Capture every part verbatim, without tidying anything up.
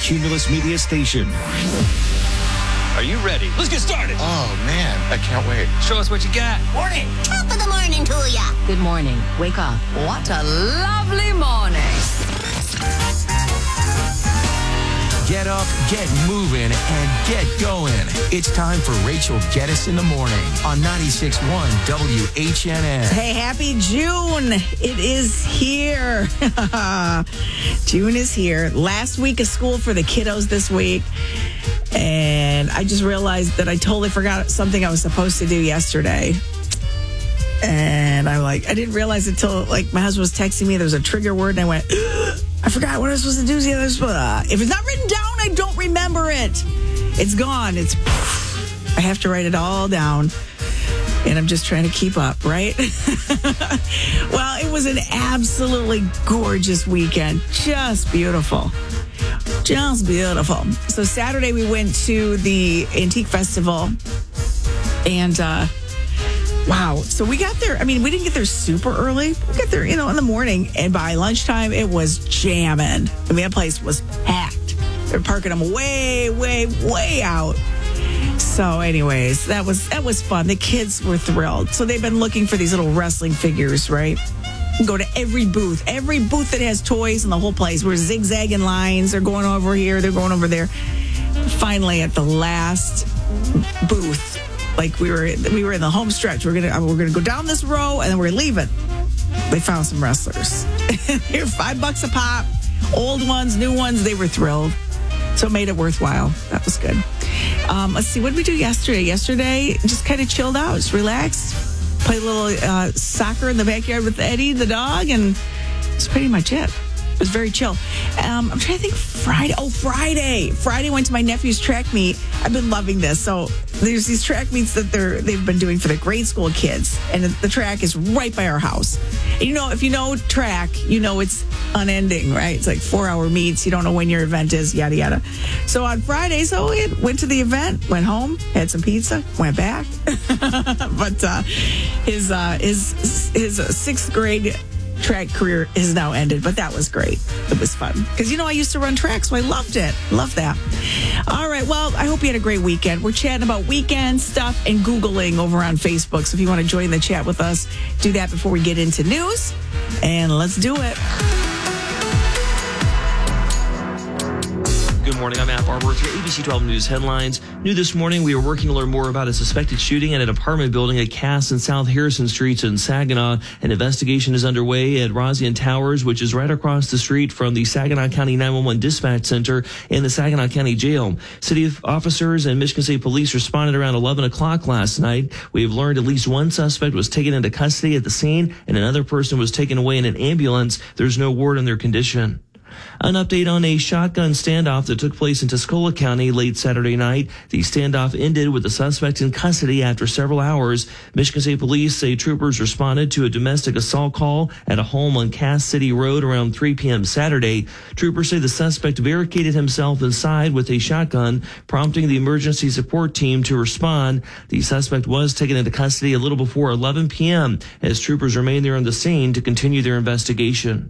Cumulus Media Station. Are you ready? Let's get started. Oh, man. I can't wait. Show us what you got. Morning. Top of the morning to ya. Good morning. Wake up. What a lovely morning. Get up, get moving, and get going. It's time for Rachel Geddes in the Morning on ninety-six point one W H N N. Hey, happy June. It is here. June is here. Last week of school for the kiddos this week. And I just realized that I totally forgot something I was supposed to do yesterday. And I'm like, I didn't realize until like my husband was texting me, there was a trigger word, and I went, I forgot what I was supposed to do. Uh, if it's not written down, I don't remember it. It's gone. It's. I have to write it all down, and I'm just trying to keep up, right? Well, it was an absolutely gorgeous weekend. Just beautiful. Just beautiful. So Saturday we went to the Antique Festival, and uh, wow. So we got there. I mean, we didn't get there super early. We got there, you know, in the morning, and by lunchtime it was jamming. I mean, that place was packed. They're parking them way, way, way out. So, anyways, that was that was fun. The kids were thrilled. So they've been looking for these little wrestling figures, right? Go to every booth, every booth that has toys in the whole place. We're zigzagging lines. They're going over here. They're going over there. Finally, at the last booth, like we were, we were in the home stretch. We're gonna, we're gonna go down this row, and then we're leaving. They found some wrestlers. They're five bucks a pop. Old ones, new ones. They were thrilled. So it made it worthwhile. That was good. Um, let's see. What did we do yesterday? Yesterday, just kind of chilled out, just relaxed. Played a little uh, soccer in the backyard with Eddie, the dog, and that's pretty much it. It was very chill. Um, I'm trying to think. Friday. Oh, Friday. Friday went to my nephew's track meet. I've been loving this. So there's these track meets that they're they've been doing for the grade school kids, and the track is right by our house. And you know, if you know track, you know it's unending, right? It's like four hour meets. You don't know when your event is, yada yada. So on Friday, so we went to the event, went home, had some pizza, went back. But uh, his uh, his his sixth grade track career is now ended, but that was great. It was fun because, you know, I used to run track, so I loved it. Loved that. All right. Well, I hope you had a great weekend. We're chatting about weekend stuff and Googling over on Facebook. So if you want to join the chat with us, do that before we get into news. And let's do it. Good morning. I'm Matt Barber with your A B C twelve News headlines. New this morning, we are working to learn more about a suspected shooting at an apartment building at Cass and South Harrison Streets in Saginaw. An investigation is underway at Rosian Towers, which is right across the street from the Saginaw County nine one one Dispatch Center and the Saginaw County Jail. City officers and Michigan State Police responded around eleven o'clock last night. We have learned at least one suspect was taken into custody at the scene, and another person was taken away in an ambulance. There's no word on their condition. An update on a shotgun standoff that took place in Tuscola County late Saturday night. The standoff ended with the suspect in custody after several hours. Michigan State Police say troopers responded to a domestic assault call at a home on Cass City Road around three p.m. Saturday. Troopers say the suspect barricaded himself inside with a shotgun, prompting the emergency support team to respond. The suspect was taken into custody a little before eleven p.m. as troopers remained there on the scene to continue their investigation.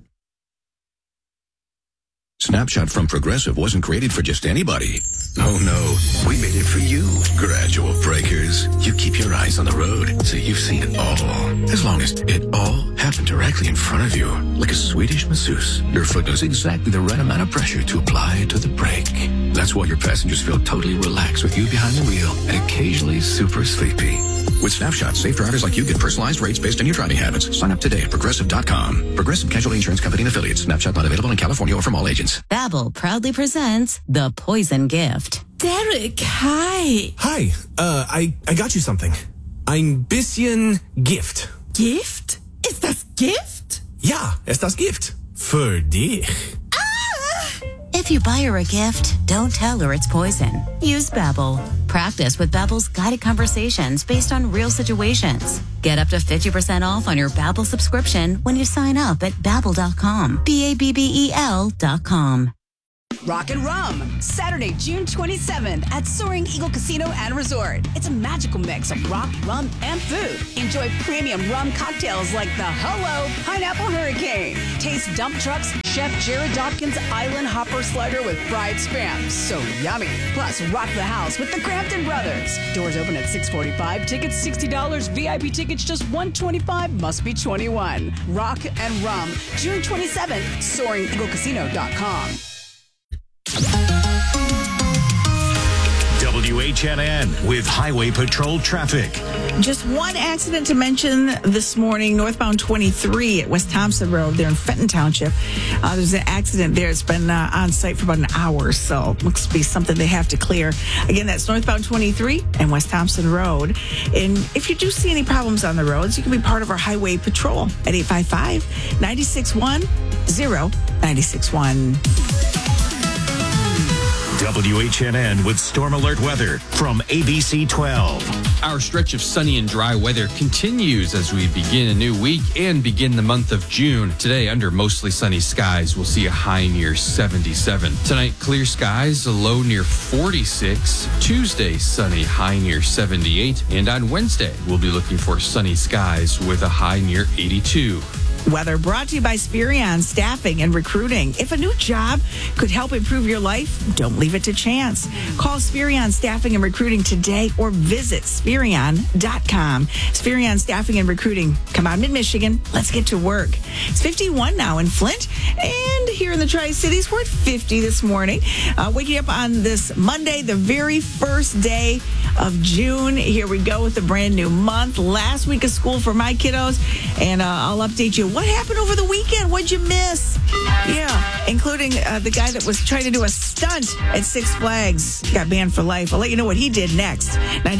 Snapshot from Progressive wasn't created for just anybody. Oh no, we made it for you. Gradual breakers. You keep your eyes on the road, so you've seen it all. As long as it all happened directly in front of you, like a Swedish masseuse, your foot knows exactly the right amount of pressure to apply to the brake. That's why your passengers feel totally relaxed with you behind the wheel and occasionally super sleepy. With Snapshot, safe drivers like you get personalized rates based on your driving habits. Sign up today at Progressive dot com. Progressive Casualty Insurance Company and Affiliates. Snapshot not available in California or from all agents. Babbel proudly presents The Poison Gift. Derek, hi. Hi. Uh, I, I got you something. Ein bisschen Gift. Gift? Ist das Gift? Ja, ist das Gift. Für dich. If you buy her a gift, don't tell her it's poison. Use Babbel. Practice with Babbel's guided conversations based on real situations. Get up to fifty percent off on your Babbel subscription when you sign up at Babbel dot com. B A B B E L dot com. Rock and Rum, Saturday, June twenty-seventh at Soaring Eagle Casino and Resort. It's a magical mix of rock, rum, and food. Enjoy premium rum cocktails like the Hello Pineapple Hurricane. Taste Dump Truck's Chef Jared Dawkins Island Hopper Slider with fried spam. So yummy. Plus, rock the house with the Crampton Brothers. Doors open at six forty-five. Tickets sixty dollars. V I P tickets just one hundred twenty-five dollars. Must be twenty-one. Rock and Rum, June twenty-seventh, soaring eagle casino dot com. W H N N with Highway Patrol traffic. Just one accident to mention this morning, northbound twenty-three at West Thompson Road there in Fenton Township. Uh, there's an accident there. It's been uh, on site for about an hour, so looks to be something they have to clear. Again, that's northbound twenty-three and West Thompson Road. And if you do see any problems on the roads, you can be part of our Highway Patrol at eight five five, nine six one, zero nine six one. W H N N with Storm Alert weather from A B C twelve. Our stretch of sunny and dry weather continues as we begin a new week and begin the month of June. Today, under mostly sunny skies, we'll see a high near seventy-seven. Tonight, clear skies, a low near forty-six. Tuesday, sunny, high near seventy-eight. And on Wednesday, we'll be looking for sunny skies with a high near eighty-two. Weather brought to you by Spirion Staffing and Recruiting. If a new job could help improve your life, don't leave it to chance. Call Spirion Staffing and Recruiting today or visit Spirion dot com. Spirion Staffing and Recruiting. Come on, Mid-Michigan. Let's get to work. It's fifty-one now in Flint. And here in the Tri-Cities, we're at fifty this morning. Uh, waking up on this Monday, the very first day of June. Here we go with a brand new month. Last week of school for my kiddos. And uh, I'll update you. What happened over the weekend? What'd you miss? Yeah, including uh, the guy that was trying to do a stunt at Six Flags. Got banned for life. I'll let you know what he did next.